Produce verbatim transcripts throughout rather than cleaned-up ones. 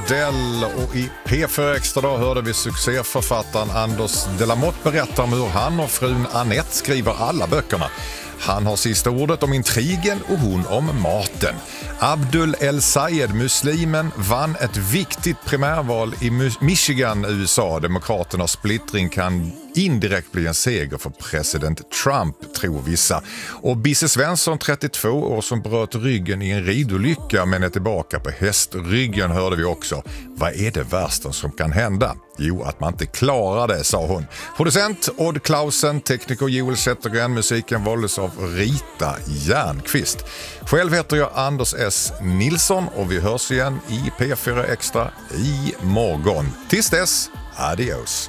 Adele, och i P fyra Extra dag hörde vi succéförfattaren Anders Delamotte berätta om hur han och frun Annette skriver alla böckerna. Han har sista ordet om intrigen och hon om maten. Abdul El-Sayed, muslimen, vann ett viktigt primärval i Michigan, U S A. Demokraternas splittring kan indirekt bli en seger för president Trump, tror vissa. Och Bisse Svensson, trettiotvå år, som bröt ryggen i en ridolycka men är tillbaka på hästryggen, hörde vi också. Vad är det värsta som kan hända? Jo, att man inte klarar det, sa hon. Producent Odd Klausen, tekniker Joel Zettergren, musiken valdes av Rita Järnqvist. Själv heter jag Anders S. Nilsson och vi hörs igen i P fyra Extra i morgon. Tills dess, adios.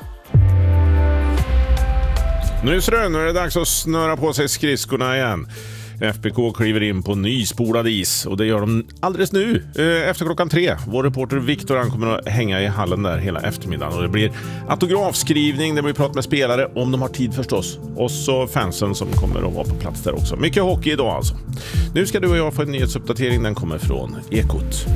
Nu så nu är det dags att snöra på sig skridskorna igen. F B K kliver in på nyspolad is och det gör de alldeles nu efter klockan tre. Vår reporter Viktor, han kommer att hänga i hallen där hela eftermiddagen och det blir autografskrivning, det blir prat med spelare om de har tid förstås. Och så fansen som kommer att vara på plats där också. Mycket hockey idag alltså. Nu ska du och jag få en nyhetsuppdatering, den kommer från Ekot.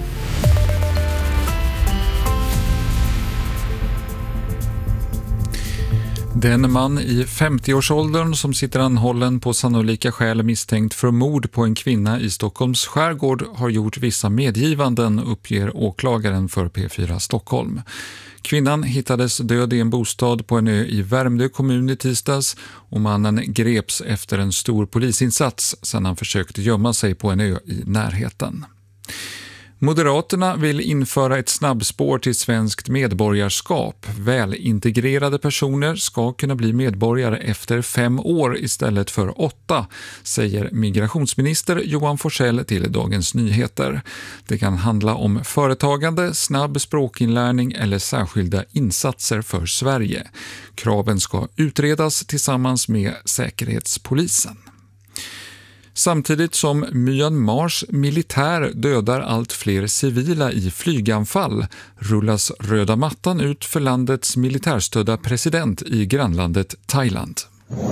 Den man i femtioårsåldern som sitter anhållen på sannolika skäl misstänkt för mord på en kvinna i Stockholms skärgård har gjort vissa medgivanden, uppger åklagaren för P fyra Stockholm. Kvinnan hittades död i en bostad på en ö i Värmdö kommun i tisdags och mannen greps efter en stor polisinsats sedan han försökte gömma sig på en ö i närheten. Moderaterna vill införa ett snabbspår till svenskt medborgarskap. Välintegrerade personer ska kunna bli medborgare efter fem år istället för åtta, säger migrationsminister Johan Forssell till Dagens Nyheter. Det kan handla om företagande, snabb språkinlärning eller särskilda insatser för Sverige. Kraven ska utredas tillsammans med Säkerhetspolisen. Samtidigt som Myanmars militär dödar allt fler civila i flyganfall rullas röda mattan ut för landets militärstödda president i grannlandet Thailand.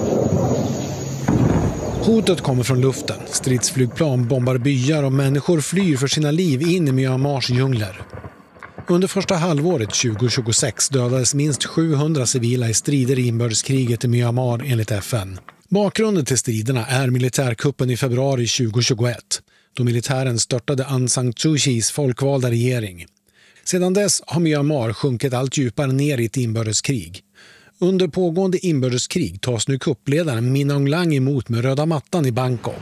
Hotet kommer från luften. Stridsflygplan bombar byar och människor flyr för sina liv in i Myanmars djungler. Under första halvåret tjugo tjugosex dödades minst sjuhundra civila i strider i inbördeskriget i Myanmar enligt F N. Bakgrunden till striderna är militärkuppen i februari tjugo tjugoett, då militären störtade Aung San Suu Kyis folkvalda regering. Sedan dess har Myanmar sjunkit allt djupare ner i ett inbördeskrig. Under pågående inbördeskrig tas nu kuppledaren Min Aung Hlaing emot med röda mattan i Bangkok.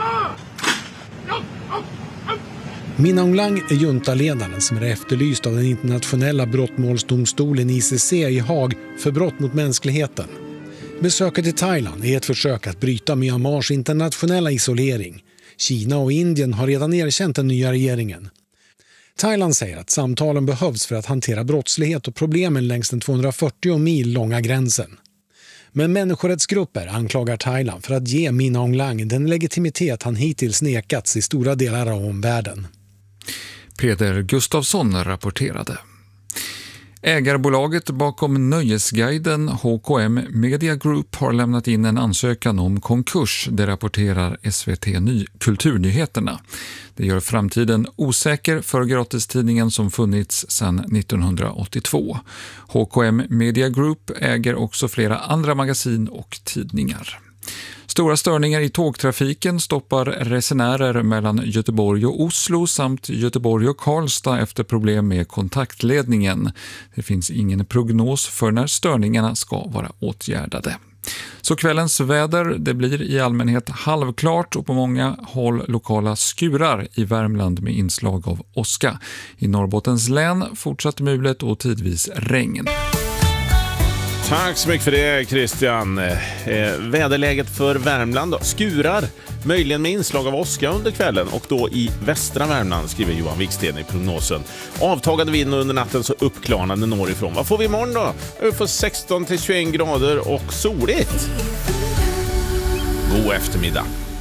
Min Aung Hlaing är juntaledaren som är efterlyst av den internationella brottmålsdomstolen I C C i Haag för brott mot mänskligheten. Besöket i Thailand är ett försök att bryta Myanmars internationella isolering. Kina och Indien har redan erkänt den nya regeringen. Thailand säger att samtalen behövs för att hantera brottslighet och problemen längs den tvåhundrafyrtio mil långa gränsen. Men människorättsgrupper anklagar Thailand för att ge Min Aung Hlaing den legitimitet han hittills nekats i stora delar av omvärlden. Peder Gustafsson rapporterade. Ägarbolaget bakom Nöjesguiden H K M Media Group har lämnat in en ansökan om konkurs, det rapporterar S V T Ny Kulturnyheterna. Det gör framtiden osäker för gratistidningen som funnits sedan nittonhundraåttiotvå. H K M Media Group äger också flera andra magasin och tidningar. Stora störningar i tågtrafiken stoppar resenärer mellan Göteborg och Oslo samt Göteborg och Karlstad efter problem med kontaktledningen. Det finns ingen prognos för när störningarna ska vara åtgärdade. Så kvällens väder, det blir i allmänhet halvklart och på många håll lokala skurar i Värmland med inslag av åska. I Norrbottens län fortsatt mulet och tidvis regn. Tack så mycket för det, Christian. Eh, väderläget för Värmland då. Skurar, möjligen med inslag av åska under kvällen och då i västra Värmland, skriver Johan Wiksten i prognosen. Avtagande vind under natten så uppklarnande norrifrån. Vad får vi imorgon då? Vi får sexton till tjugoett grader och soligt. God eftermiddag.